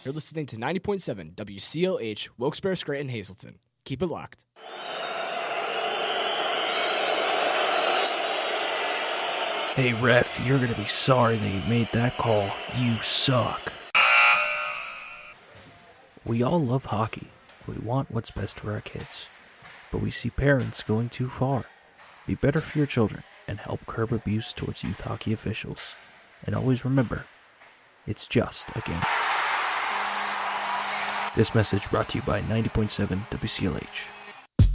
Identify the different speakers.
Speaker 1: You're listening to 90.7 WCLH, Wilkes-Barre, Scranton, Hazleton. Keep it locked.
Speaker 2: Hey ref, you're gonna be sorry that you made that call. You suck. We all love hockey. We want what's best for our kids. But we see parents going too far. Be better for your children and help curb abuse towards youth hockey officials. And always remember, it's just a game. This message brought to you by 90.7 WCLH.